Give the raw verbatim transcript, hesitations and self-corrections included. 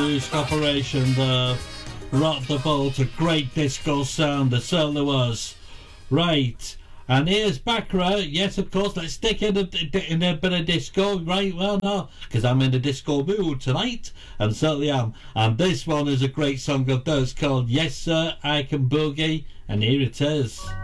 Music Operation, the rock the boat, a great disco sound, there certainly was. Right, and here's Baccarat. Yes, of course, let's stick in a, in a bit of disco. Right, well, no, because I'm in a disco mood tonight, and certainly am. And this one is a great song of theirs called Yes Sir, I Can Boogie, and here it is.